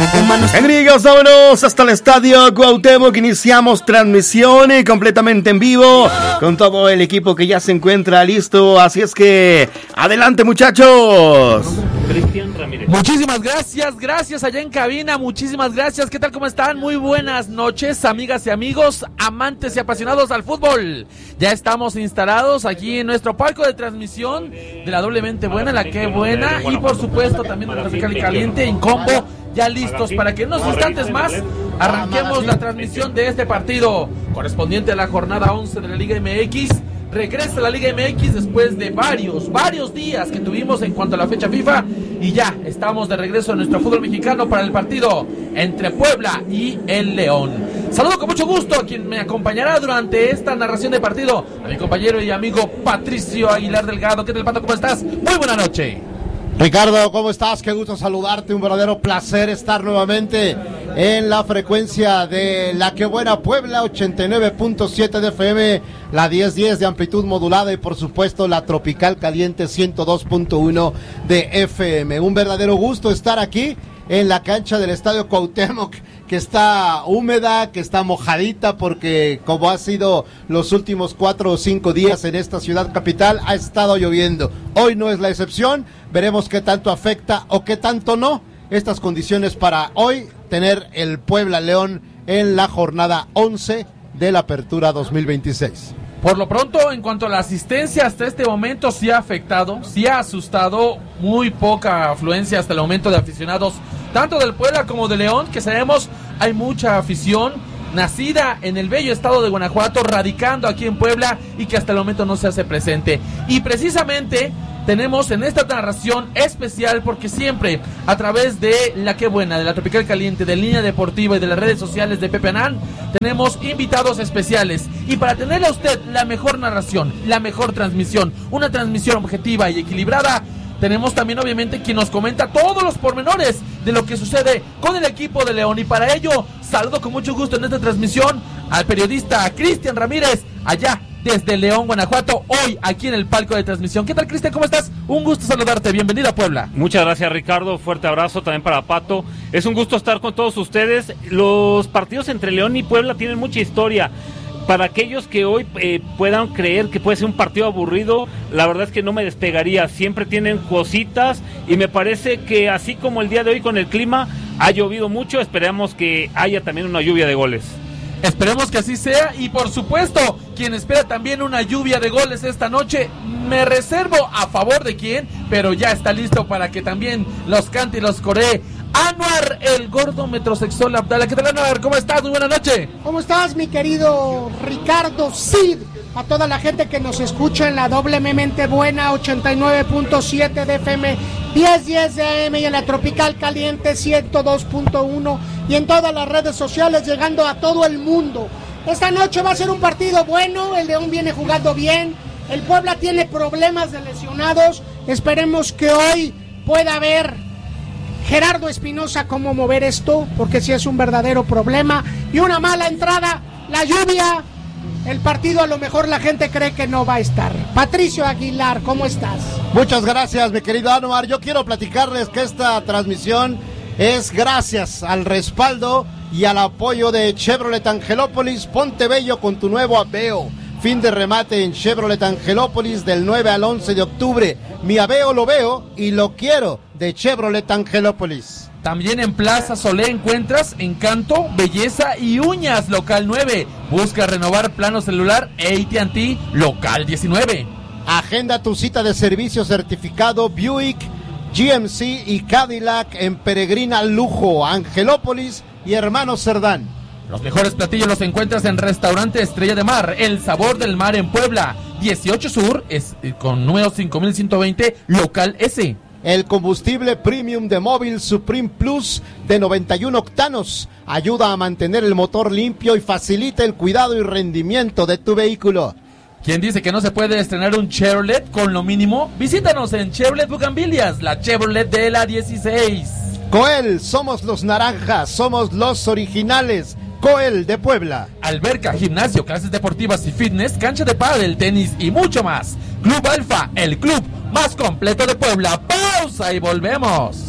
Amigos, vámonos hasta el estadio Cuauhtémoc. Iniciamos transmisión completamente en vivo con todo el equipo que ya se encuentra listo. Así es que adelante, muchachos. Cristian Ramírez. Muchísimas gracias allá en cabina, muchísimas gracias. ¿Qué tal, cómo están? Muy buenas noches, amigas y amigos, amantes y apasionados al fútbol. Ya estamos instalados aquí en nuestro palco de transmisión de la doblemente buena, la que buena, y por supuesto también de la Tropical y Caliente en combo, ya listos para que en unos instantes más arranquemos la transmisión de este partido correspondiente a la jornada 11 de la Liga MX. Regresa la Liga MX después de varios días que tuvimos en cuanto a la fecha FIFA, y ya estamos de regreso en nuestro fútbol mexicano para el partido entre Puebla y el León. Saludo con mucho gusto a quien me acompañará durante esta narración de partido, a mi compañero y amigo Patricio Aguilar Delgado. ¿Qué tal, Pato? ¿Cómo estás? Muy buena noche. Ricardo, ¿cómo estás? Qué gusto saludarte, un verdadero placer estar nuevamente en la frecuencia de La Que Buena Puebla, 89.7 de FM, la 1010 de amplitud modulada y por supuesto la Tropical Caliente 102.1 de FM. Un verdadero gusto estar aquí en la cancha del Estadio Cuauhtémoc, que está húmeda, que está mojadita, porque como ha sido los últimos 4 o 5 días en esta ciudad capital, ha estado lloviendo. Hoy no es la excepción, veremos qué tanto afecta o qué tanto no estas condiciones para hoy tener el Puebla León en la jornada 11 de la Apertura 2026. Por lo pronto, en cuanto a la asistencia, hasta este momento sí ha afectado, sí ha asustado, muy poca afluencia hasta el momento de aficionados, tanto del Puebla como de León, que sabemos hay mucha afición nacida en el bello estado de Guanajuato, radicando aquí en Puebla y que hasta el momento no se hace presente. Y precisamente tenemos en esta narración especial, porque siempre a través de La Que Buena, de la Tropical Caliente, de Línea Deportiva y de las redes sociales de Pepe Anán, tenemos invitados especiales. Y para tenerle a usted la mejor narración, la mejor transmisión, una transmisión objetiva y equilibrada, tenemos también obviamente quien nos comenta todos los pormenores de lo que sucede con el equipo de León. Y para ello saludo con mucho gusto en esta transmisión al periodista Cristian Ramírez, allá desde León, Guanajuato, hoy aquí en el palco de transmisión. ¿Qué tal, Cristian? ¿Cómo estás? Un gusto saludarte, bienvenido a Puebla. Muchas gracias, Ricardo, fuerte abrazo también para Pato. Es un gusto estar con todos ustedes. Los partidos entre León y Puebla tienen mucha historia. Para aquellos que hoy puedan creer que puede ser un partido aburrido, la verdad es que no me despegaría. Siempre tienen cositas y me parece que así como el día de hoy con el clima ha llovido mucho, esperamos que haya también una lluvia de goles. Esperemos que así sea, y por supuesto, quien espera también una lluvia de goles esta noche, me reservo a favor de quién, pero ya está listo para que también los cante y los coree. Anuar, el gordo metrosexual Abdala. ¿Qué tal, Anuar? ¿Cómo estás? Muy buena noche. ¿Cómo estás, mi querido Ricardo Cid? A toda la gente que nos escucha en la doblemente buena 89.7 de FM, 1010 de AM y en la Tropical Caliente 102.1 y en todas las redes sociales, llegando a todo el mundo. Esta noche va a ser un partido bueno, el León viene jugando bien, el Puebla tiene problemas de lesionados, esperemos que hoy pueda haber Gerardo Espinosa cómo mover esto, porque sí es un verdadero problema, y una mala entrada, la lluvia, el partido a lo mejor la gente cree que no va a estar. Patricio Aguilar, ¿cómo estás? Muchas gracias, mi querido Anuar. Yo quiero platicarles que esta transmisión es gracias al respaldo y al apoyo de Chevrolet Angelópolis. Ponte bello con tu nuevo Aveo. Fin de remate en Chevrolet Angelópolis del 9 al 11 de octubre. Mi Aveo lo veo y lo quiero de Chevrolet Angelópolis. También en Plaza Solé encuentras encanto, belleza y uñas, local 9. Busca renovar plano celular AT&T, local 19. Agenda tu cita de servicio certificado Buick, GMC y Cadillac en Peregrina Lujo, Angelópolis y Hermanos Cerdán. Los mejores platillos los encuentras en Restaurante Estrella de Mar, el sabor del mar en Puebla, 18 Sur, es con número 5120, local S. El combustible premium de Móvil Supreme Plus de 91 octanos ayuda a mantener el motor limpio y facilita el cuidado y rendimiento de tu vehículo. ¿Quién dice que no se puede estrenar un Chevrolet con lo mínimo? Visítanos en Chevrolet Bugambilias, la Chevrolet de la 16. Coel, somos los naranjas, somos los originales. Coel de Puebla. Alberca, gimnasio, clases deportivas y fitness, cancha de pádel, tenis y mucho más. Club Alfa, el club más completo de Puebla. Pausa y volvemos.